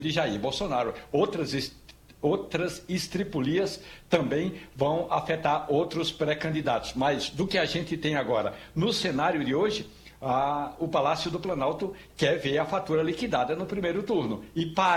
de Jair Bolsonaro. Outras estripulias também vão afetar outros pré-candidatos. Mas do que a gente tem agora no cenário de hoje, o Palácio do Planalto quer ver a fatura liquidada no primeiro turno. E para